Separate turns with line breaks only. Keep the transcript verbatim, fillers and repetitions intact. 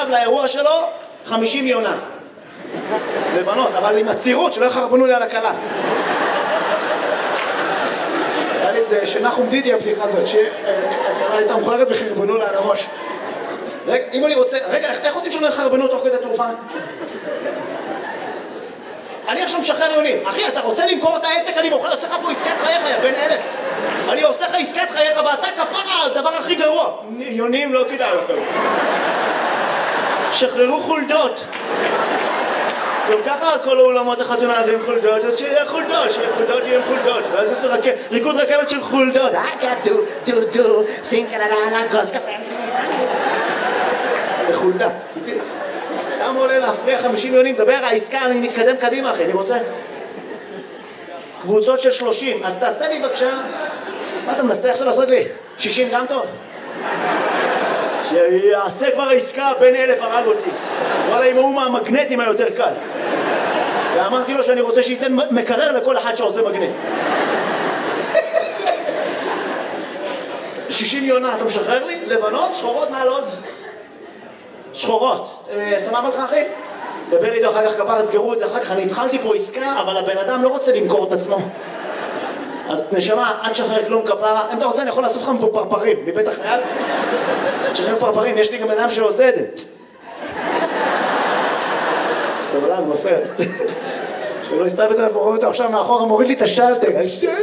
עכשיו לאירוע שלו חמישים יונה. לבנות, אבל עם הצירות שלא יחרבנו לי על הקלה. היה לי זה שנחום דידי הבדיחה הזאת, שהקלה הייתה מוכרת וחרבנו לה על הראש. רגע, אם אני רוצה... רגע, איך עושים שלא יחרבנו תוך כדי תעופה? אני עכשיו משחרר יונים. אחי, אתה רוצה למכור את העסק? אני מוכר, עושה לך פה עסקת חייך, יא בן אלף. אני עושה לך עסקת חייך ואתה כפרה, הדבר הכי גרוע. יונים לא כדאי לכם. שחררו חולדות. גם ככה כל העולמות החתונה הזה עם חולדות, אז שיהיה חולדות, שיהיה חולדות, יהיה עם חולדות. ואז יש ריקוד רכבת של חולדות. דו, דו, דו, סינקללה, גוס קפה. זה חולדה. כמה עולה להפריע חמישים יונים? דבר, העסקה, אני מתקדם קדימה, אחי, אני רוצה. קבוצות של שלושים, אז תעשה לי בבקשה. מה אתה מנסה עכשיו לעשות לי? שישים גם טוב? שיעשה כבר העסקה, בין אלף הרג אותי. וואלה, אם הוא מהמגנטים היותר קל. ואמרתי לו שאני רוצה שייתן מקרר לכל אחד שעושה מגנט. שישים יונה, אתה משחרר לי? לבנות, שחורות מהלוז? שחורות. סמב לך, אחי? דבר איתו אחר כך כפר, תסגרו את זה אחר כך. אני התחלתי פה עסקה, אבל הבן אדם לא רוצה למכור את עצמו. אז נשמה, אל תשחרר כלום כפרה. אם אתה רוצה, אני יכול לאסוף לך פה פרפרים, מבית החייל. תשחרר פרפרים, יש לי גם אדם שעושה את זה. סבלן, מפרץ. שלא הסתלבט עליו, רואה אותו עכשיו מאחורה, מוריד לי את השלטר. השלטר!